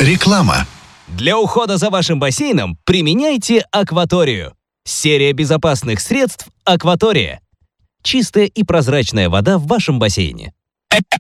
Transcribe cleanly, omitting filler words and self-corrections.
Реклама. Для ухода за вашим бассейном применяйте Акваторию. Серия безопасных средств Акватория. Чистая и прозрачная вода в вашем бассейне.